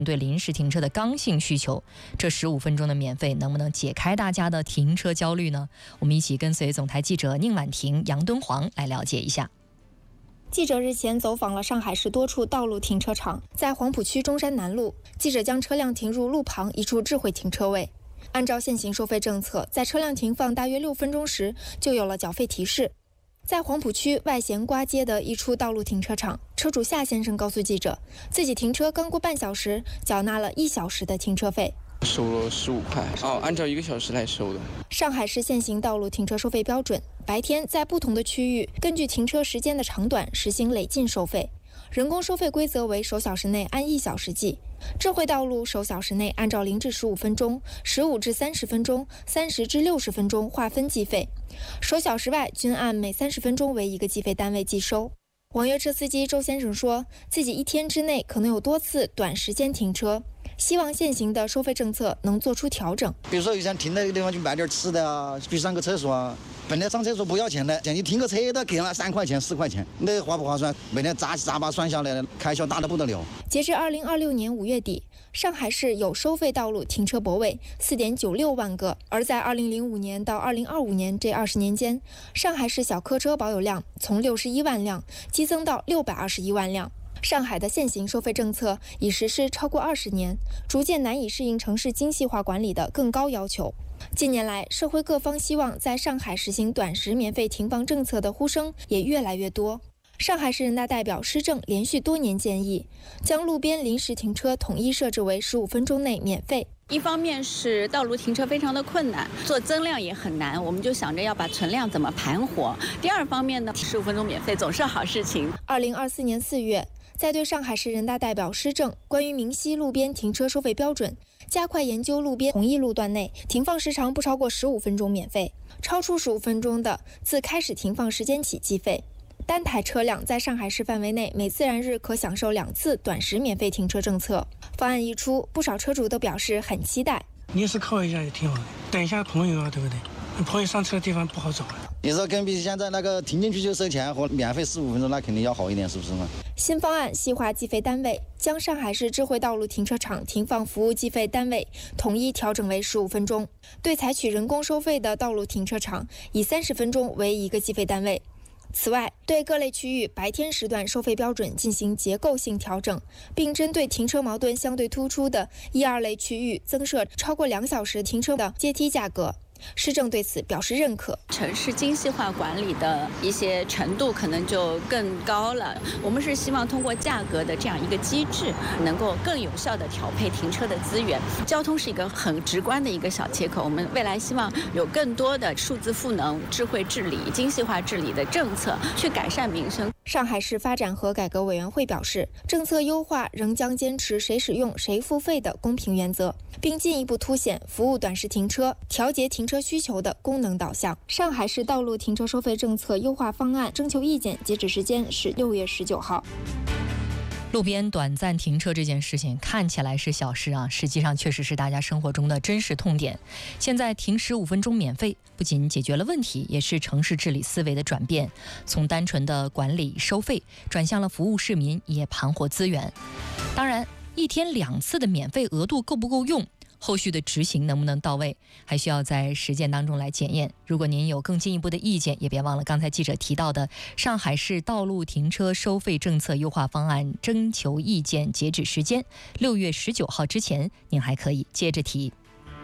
对临时停车的刚性需求，这15分钟的免费能不能解开大家的停车焦虑呢？我们一起跟随总台记者宁婉婷、杨敦煌来了解一下。 记者日前走访了上海市多处道路停车场，在黄浦区中山南路，记者将车辆停入路旁一处智慧停车位。按照现行收费政策，在车辆停放大约6分钟时，就有了缴费提示。在黄浦区外咸瓜街的一处道路停车场，车主夏先生告诉记者，自己停车刚过半小时，缴纳了1小时的停车费。 收了15块，按照1个小时来收的。 上海市现行道路停车收费标准，白天在不同的区域根据停车时间的长短实行累进收费。人工收费规则为首小时内按1小时计，智慧道路首小时内按照0至15分钟、15至30分钟、30至60分钟划分计费，首小时外均按每30分钟为1个计费单位计收。网约车司机周先生说，自己1天之内可能有多次短时间停车，希望现行的收费政策能做出调整。 比如说有想停那个地方去买点吃的啊，去上个厕所啊，本来上厕所不要钱的，现在你停个车都给了3块钱、4块钱，那划不划算？每天杂七杂八算下来，开销大得不得了。 截至2026年5月底，上海市有收费道路停车泊位4.96万个，而在2005年到2025年这20年间，上海市小客车保有量从61万辆激增到621万辆。上海的现行收费政策已实施超过20年，逐渐难以适应城市精细化管理的更高要求。近年来，社会各方希望在上海实行短时免费停放政策的呼声也越来越多。上海市人大代表施政连续多年建议，将路边临时停车统一设置为15分钟内免费。 一方面是道路停车非常的困难，做增量也很难，我们就想着要把存量怎么盘活。第二方面呢，15分钟免费总是好事情。 2024年4月，在对上海市人大代表施政关于明晰路边停车收费标准，加快研究路边同一路段内停放时长不超过15分钟免费，超出15分钟的自开始停放时间起计费。单台车辆在上海市范围内每自然日可享受2次短时免费停车政策。方案一出，不少车主都表示很期待。 临时靠一下也挺好的，等一下朋友啊，对不对？朋友上车的地方不好找啊。 你说跟比现在那个停进去就收钱和免费15分钟，那肯定要好一点，是不是嘛？ 新方案细化计费单位，将上海市智慧道路停车场停放服务计费单位统一调整为15分钟，对采取人工收费的道路停车场以30分钟为1个计费单位。此外，对各类区域白天时段收费标准进行结构性调整，并针对停车矛盾相对突出的1、2类区域增设超过2小时停车的阶梯价格。市政对此表示认可。 城市精细化管理的一些程度可能就更高了。我们是希望通过价格的这样一个机制，能够更有效地调配停车的资源。交通是一个很直观的一个小切口，我们未来希望有更多的数字赋能、智慧治理、精细化治理的政策，去改善民生。 上海市发展和改革委员会表示，政策优化仍将坚持谁使用谁付费的公平原则，并进一步凸显服务短时停车、调节停车需求的功能导向。上海市道路停车收费政策优化方案征求意见截止时间是6月19号。 路边短暂停车这件事情看起来是小事啊，实际上确实是大家生活中的真实痛点。现在停15分钟免费，不仅解决了问题，也是城市治理思维的转变，从单纯的管理收费转向了服务市民，也盘活资源。当然，1天2次的免费额度够不够用，后续的执行能不能到位，还需要在实践当中来检验。如果您有更进一步的意见，也别忘了刚才记者提到的上海市道路停车收费政策优化方案征求意见截止时间6月19号之前，您还可以接着提。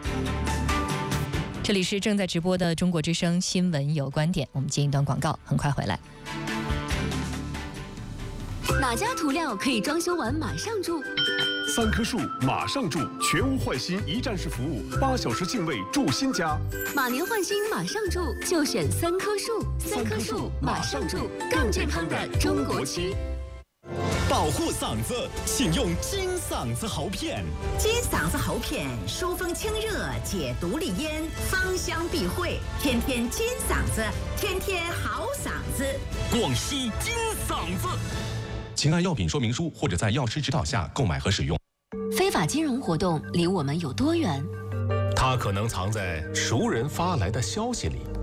这里是正在直播的中国之声新闻有观点，我们接一段广告，很快回来。 哪家涂料可以装修完马上住 ？3棵树马上住，全屋换新一站式服务，8小时净位住新家。 马年换新马上住，就选3棵树。3棵树马上住，更健康的中国区。 保护嗓子，请用金嗓子喉片。 金嗓子喉片疏风清热，解毒利咽，芳香避秽。天天金嗓子，天天好嗓子。 广西金嗓子。请按药品说明书或者在药师指导下购买和使用。 非法金融活动离我们有多远？ 它可能藏在熟人发来的消息里，